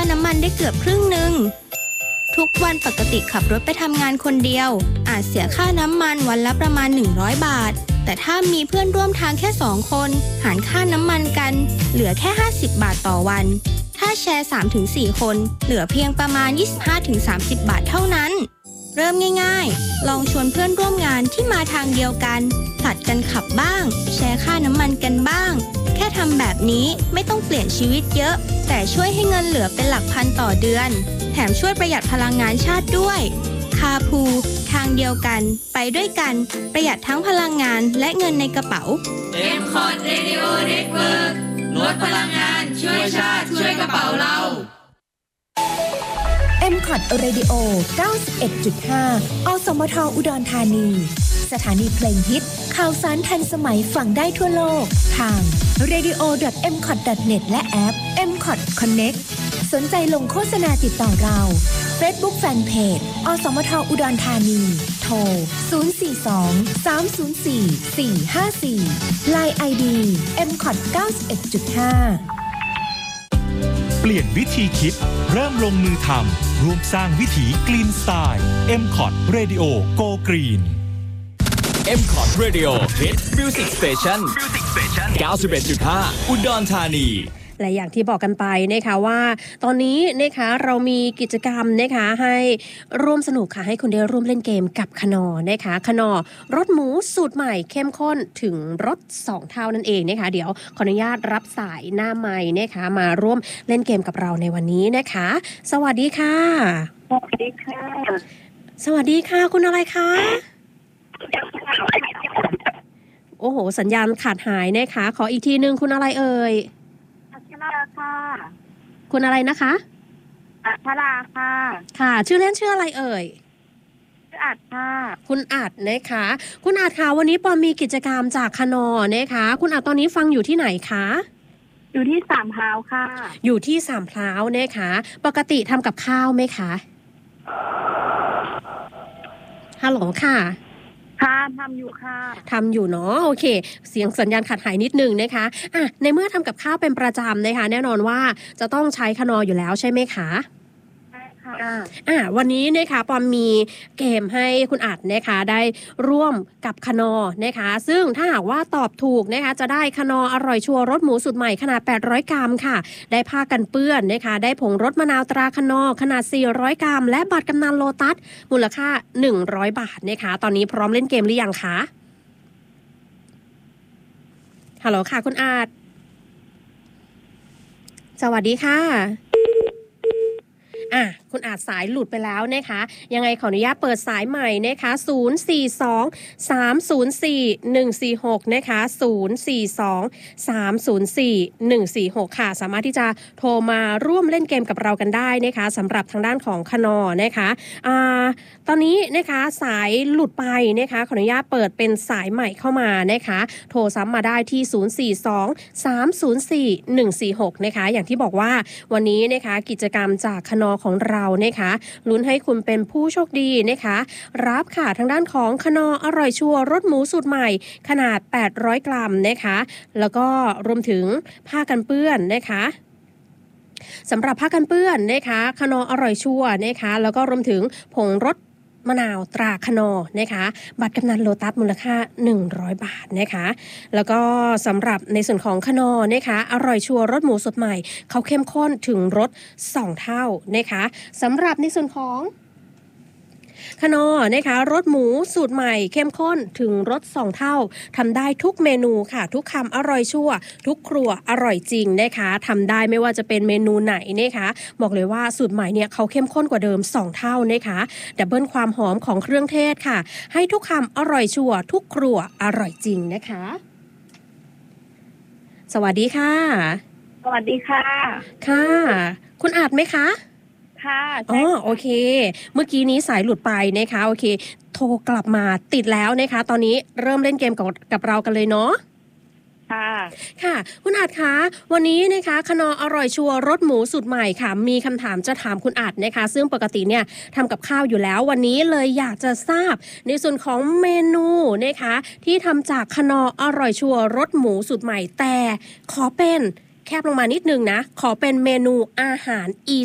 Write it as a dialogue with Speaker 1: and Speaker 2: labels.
Speaker 1: น้ำมันได้เกือบครึ่งหนึ่งทุกวันปกติขับรถไปทำงานคนเดียวอาจเสียค่าน้ำมันวันละประมาณ100 บาทแต่ถ้ามีเพื่อนร่วมทางแค่2 คนหารค่าน้ำมันกันเหลือแค่50 บาทต่อวันถ้าแชร์ 3-4 คนเหลือเพียงประมาณ 25-30 บาทเท่านั้นเริ่มง่ายๆลองชวนเพื่อนร่วมงานที่มาทางเดียวกันผลัดกันขับบ้างแชร์ค่าน้ำมันกันบ้างแค่ทำแบบนี้ไม่ต้องเปลี่ยนชีวิตเยอะแต่ช่วยให้เงินเหลือเป็นหลักพันต่อเดือนแถมช่วยประหยัดพลังงานชาติด้วยคาพูทางเดียวกันไปด้วยกันประหยัดทั้งพลังงานและเงินในกระเป๋า
Speaker 2: M-Cot Radio Network ลดพลังงานช่วยชาติช่วยกระเป๋าเรา
Speaker 3: M-Cot Radio 91.5 อสมทอุดรธานีสถานีเพลงฮิตข่าวสารทันสมัยฟังได้ทั่วโลกทาง radio.mcot.net และแอป M-Cot Connect สนใจลงโฆษณาติดต่อเรา Facebook Fanpage อสมทอุดรธานีโทร 042-304-454 Line ID M-Cot 91.5
Speaker 4: เปลี่ยนวิธีคิดเริ่มลงมือทำร่วมสร้างวิถีกรีนสไตล์ M-Cot Radio Go Green
Speaker 5: M-Cot Radio Hit Music Station 91.5 อุดรธานี
Speaker 6: และอย่างที่บอกกันไปนะคะว่าตอนนี้นะคะเรามีกิจกรรมนะคะให้ร่วมสนุกค่ะให้คุณได้ร่วมเล่นเกมกับคนอนะคะคนอรสหมูสูตรใหม่เข้มข้นถึงรส2 เท่านั่นเองนะคะเดี๋ยวขออนุญาตรับสายหน้าไมค์นะคะมาร่วมเล่นเกมกับเราในวันนี้นะคะสวัสดีค่ะ
Speaker 7: สวัสดีค่ะ
Speaker 6: สวัสดีค่ะคุณอะไรคะโอ้โหสัญญาณขาดหายนะคะขออีกทีนึงคุณอะไรเอ่ย
Speaker 7: อัชราค่ะ
Speaker 6: คุณอะไรนะคะ
Speaker 7: อัชราค่ะ
Speaker 6: ค่ะชื่อเล่นชื่ออะไรเอ่ย
Speaker 7: ชื่ออัดค่ะ
Speaker 6: คุณอัดนะคะคุณอัดค่ะวันนี้ปอมีกิจกรรมจากคนอนะคะคุณอัดตอนนี้ฟังอยู่ที่ไหนคะ
Speaker 7: อยู่ที่สามพร้าวค่ะ
Speaker 6: อยู่ที่สามพร้าวนะคะปกติทำกับข้าวไหมคะฮัลโหลค่ะ
Speaker 7: ค่ะทำอยู่ค่ะ
Speaker 6: ทำอยู่เนาะโอเคเสียงสัญญาณขาดหายนิดนึงนะคะในเมื่อทำกับข้าวเป็นประจำนะคะแน่นอนว่าจะต้องใช้คนออยู่แล้วใช่ไหมคะวันนี้นะคะปอมมีเกมให้คุณอัดนะคะได้ร่วมกับคนอนะคะซึ่งถ้าหากว่าตอบถูกนะคะจะได้คนออร่อยชัวร์รสหมูสูตรใหม่ขนาด800 กรัมค่ะได้ผ้ากันเปื้อนนะคะได้ผงรสมะนาวตราคนอขนาด400 กรัมและบัตรกำนันโลตัสมูลค่า100 บาทนะคะตอนนี้พร้อมเล่นเกมหรือยังคะฮัลโหลค่ะคุณอัดสวัสดีค่ะคุณอาจสายหลุดไปแล้วนะคะยังไงขออนุญาตเปิดสายใหม่นะคะ042-304-146นะคะ042-304-146ค่ะสามารถที่จะโทรมาร่วมเล่นเกมกับเรากันได้นะคะสำหรับทางด้านของคนอนะคะตอนนี้นะคะสายหลุดไปนะคะขออนุญาตเปิดเป็นสายใหม่เข้ามานะคะโทรซ้ำมาได้ที่042-304-146นะคะอย่างที่บอกว่าวันนี้นะคะกิจกรรมจากคนอของเรานะคะลุ้นให้คุณเป็นผู้โชคดีนะคะรับค่ะทางด้านของคนออร่อยชัวร์รสหมูสูตรใหม่ขนาด800 กรัมนะคะแล้วก็รวมถึงผ้ากันเปื้อนนะคะสำหรับผ้ากันเปื้อนนะคะคนออร่อยชัวร์นะคะแล้วก็รวมถึงผงรสมะนาวตราคนอนะคะบัตรกำนันโลตัสมูลค่า100 บาทนะคะแล้วก็สำหรับในส่วนของคนอนะคะอร่อยชัวร์รสหมูสดใหม่เขาเข้มข้นถึงรส2 เท่านะคะสำหรับในส่วนของคนอนะคะรสหมูสูตรใหม่เข้มข้นถึงรส2 เท่าทำได้ทุกเมนูค่ะทุกคำอร่อยชั่วทุกครัวอร่อยจริงนะคะทำได้ไม่ว่าจะเป็นเมนูไหนนะคะบอกเลยว่าสูตรใหม่เนี่ยเขาเข้มข้นกว่าเดิม2 เท่านะคะดับเบิลความหอมของเครื่องเทศค่ะให้ทุกคำอร่อยชั่วทุกครัวอร่อยจริงนะคะสวัสดีค่ะ
Speaker 7: สวัสดีค่ะ
Speaker 6: ค่ะคุณอาจไหมคะโอเคเมื่อกี้นี้สายหลุดไปนะคะโอเคโทรกลับมาติดแล้วนะคะตอนนี้เริ่มเล่นเกมกับเรากันเลยเนาะค่ะคุณอาจคะวันนี้นะคะคนออร่อยชัวร์รสหมูสูตรใหม่ค่ะมีคำถามจะถามคุณอาจนะคะซึ่งปกติเนี่ยทำกับข้าวอยู่แล้ววันนี้เลยอยากจะทราบในส่วนของเมนูนะคะที่ทำจากคนออร่อยชัวร์รสหมูสูตรใหม่แต่ขอเป็นแคบลงมานิดนึงนะขอเป็นเมนูอาหารอี